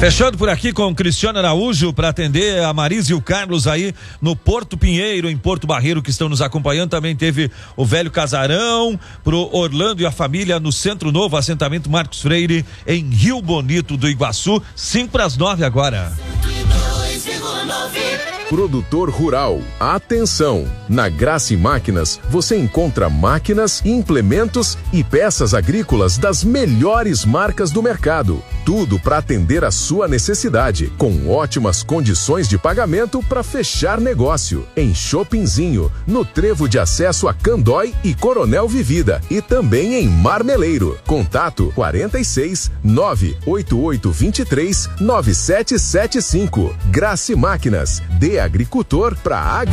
Fechando por aqui com Cristiano Araújo para atender a Marisa e o Carlos aí no Porto Pinheiro, em Porto Barreiro, que estão nos acompanhando. Também teve o Velho Casarão pro Orlando e a família no Centro Novo, assentamento Marcos Freire, em Rio Bonito do Iguaçu. 8:55 agora. Produtor rural, atenção! Na Graça Máquinas você encontra máquinas, implementos e peças agrícolas das melhores marcas do mercado. Tudo para atender a sua necessidade, com ótimas condições de pagamento para fechar negócio. Em Shoppingzinho, no trevo de acesso a Candói e Coronel Vivida, e também em Marmeleiro. Contato 46 98823 9775. Graça Máquinas, de agricultor para agricultor.